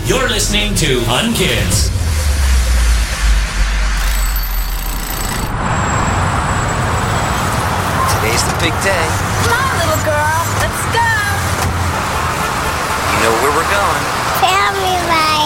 You're listening to Unkids. Today's the big day. Come on, little girl. Let's go.